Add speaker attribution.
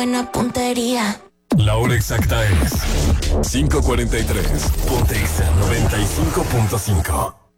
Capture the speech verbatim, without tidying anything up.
Speaker 1: buena puntería.
Speaker 2: La hora exacta es cinco cuarenta y tres. Ponte Exa noventa y cinco punto cinco.